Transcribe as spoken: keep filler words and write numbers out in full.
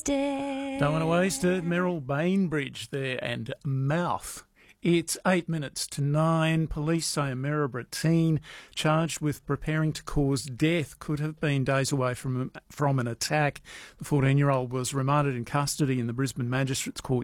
it. Don't want to waste it. Merrill Bainbridge there and Mouth. It's eight minutes to nine. Police say a Maryborough teen charged with preparing to cause death could have been days away from from an attack. The fourteen-year-old was remanded in custody in the Brisbane Magistrates Court